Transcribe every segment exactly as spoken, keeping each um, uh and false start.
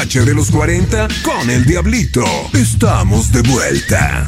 Tlacuache de los cuarenta con el Diablito. Estamos de vuelta.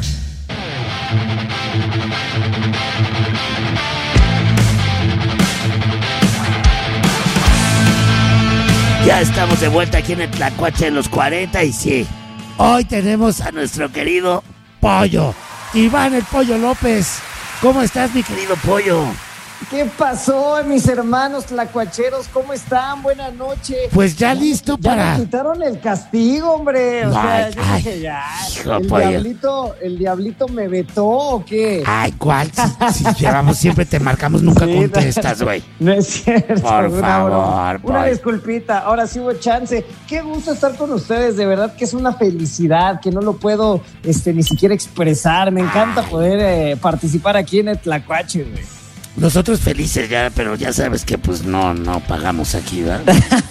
Ya estamos de vuelta aquí en el Tlacuache de los cuarenta y sí, hoy tenemos a nuestro querido Pollo, Iván el Pollo López. ¿Cómo estás, mi querido Pollo? ¿Qué pasó, mis hermanos tlacuacheros? ¿Cómo están? Buenas noches. Pues ya listo ya para... me quitaron el castigo, hombre. O Ay, sea, yo ay, dije ya. hijo, el, pollo. diablito, ¿El diablito me vetó o qué? Ay, ¿cuál? Si, si llevamos, siempre te marcamos, nunca Sí, contestas, güey. No es cierto. Por una favor, broma. Una pollo. disculpita. Ahora sí hubo chance. Qué gusto estar con ustedes. De verdad que es una felicidad que no lo puedo este, ni siquiera expresar. Me encanta Ay. poder eh, participar aquí en el Tlacuache, güey. Nosotros felices ya, pero ya sabes que pues no, no pagamos aquí, ¿verdad?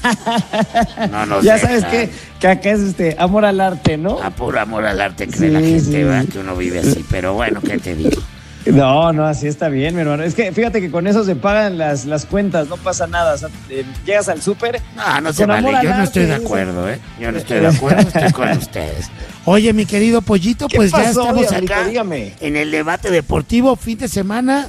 No nos Ya dejan. sabes que, que acá es este amor al arte, ¿no? A puro amor al arte cree Sí, la gente, sí. ¿verdad? Que uno vive así, pero bueno, ¿qué te digo? No, no, así está bien, mi hermano. Es que fíjate que con eso se pagan las, las cuentas, no pasa nada. O sea, eh, llegas al súper. No, no se Con amor vale, al yo no arte, estoy de dice. acuerdo, ¿eh? Yo no estoy de acuerdo, estoy con ustedes. Oye, mi querido Pollito, ¿Qué pues ya pasó, estamos Diablito? acá Dígame. en el debate deportivo, fin de semana.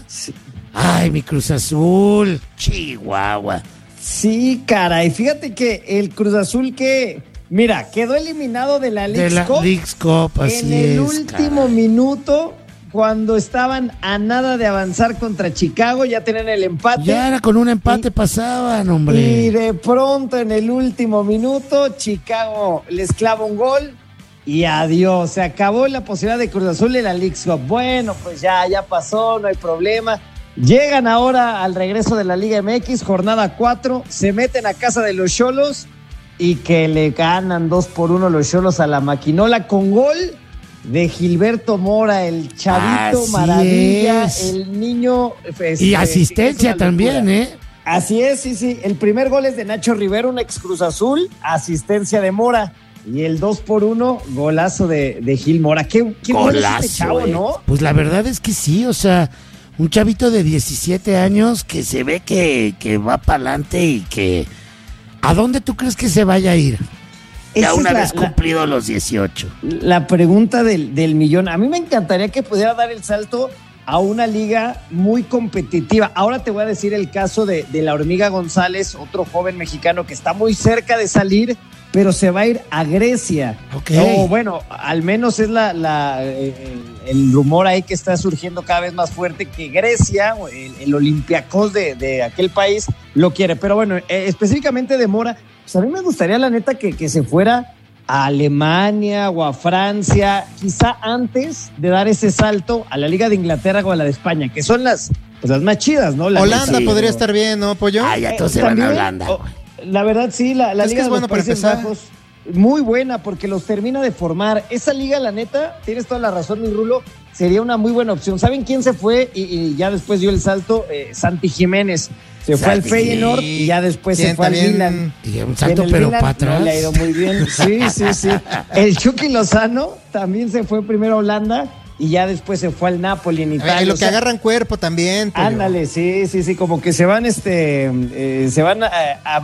Ay, mi Cruz Azul, Chihuahua. Sí, caray. Fíjate que el Cruz Azul que, mira, quedó eliminado de la De Leagues la Cup Leagues Cup, así en el es, último caray. minuto, cuando estaban a nada de avanzar contra Chicago, ya tenían el empate. Ya era con un empate Y- pasaban, Y hombre. de pronto, en el último minuto, Chicago les clava un gol y adiós. Se acabó la posibilidad de Cruz Azul en la Leagues Cup. Bueno, pues ya, ya pasó, no hay problema. Llegan ahora al regreso de la Liga M X, jornada cuatro, se meten a casa de los Xolos y que le ganan dos por uno los Xolos a la Maquinola con gol de Gilberto Mora, el chavito Así maravilla, es. el niño... este, Y que asistencia es una también, locura. ¿eh? Así es, sí, sí. El primer gol es de Nacho Rivero, un ex Cruz Azul, asistencia de Mora. Y el dos por uno, golazo de, de Gil Mora. Qué, qué bueno es Golazo, este chavo, eh. ¿no? Pues la verdad es que sí, o sea, un chavito de diecisiete años que se ve que, que va para adelante y que... ¿A dónde tú crees que se vaya a ir? Ya Esa es una la- vez la- cumplido los dieciocho. La pregunta del, del millón. A mí me encantaría que pudiera dar el salto a una liga muy competitiva. Ahora te voy a decir el caso de, de la Hormiga González, otro joven mexicano que está muy cerca de salir, pero se va a ir a Grecia. Ok. O bueno, al menos es la, la eh, el rumor ahí que está surgiendo cada vez más fuerte, que Grecia, el, el Olympiacos de, de aquel país, lo quiere. Pero bueno, eh, específicamente de Mora, pues a mí me gustaría la neta que, que se fuera a Alemania o a Francia, quizá antes de dar ese salto a la Liga de Inglaterra o a la de España, que son las, pues las más chidas, ¿no? La Holanda neta, podría pero- estar bien, ¿no, Pollo? Ah, ya todos Eh, se van a también, Holanda. oh, güey. La verdad, sí, la, la Es que Liga es de bueno los para Países empezar. Bajos, muy buena, porque los termina de formar. Esa liga, la neta, tienes toda la razón, mi Rulo, sería una muy buena opción. ¿Saben quién se fue y, y ya después dio el salto? Eh, Santi Jiménez. Se fue al Santi, Feyenoord y ya después se ¿quién fue al también? Milan. Y un En salto, el pero Milan para atrás. no le ha ido muy bien. Sí, sí, sí. El Chucky Lozano también se fue primero a Holanda y ya después se fue al Napoli en Italia. Ay, lo O que sea, agarran cuerpo también, Pollo. ándale, sí, sí, sí, como que se van, este, eh, se van a, a